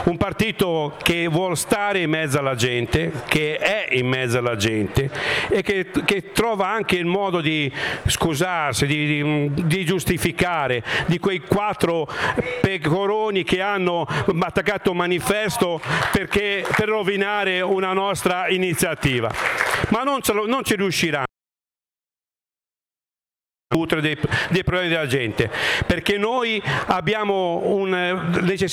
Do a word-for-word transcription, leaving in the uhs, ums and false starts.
un partito che vuole stare in mezzo alla gente, che è in mezzo alla gente e che, che trova anche il modo di scusarsi, di, di, di giustificare di quei quattro pecoroni che hanno attaccato un manifesto perché, per rovinare una nostra iniziativa. Ma non, ce lo, non ci riusciranno dei, dei problemi della gente, perché noi abbiamo una necessità